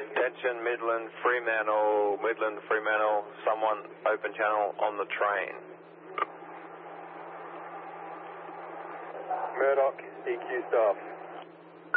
Attention Midland Fremantle, someone open channel on the train. Murdoch, EQ staff.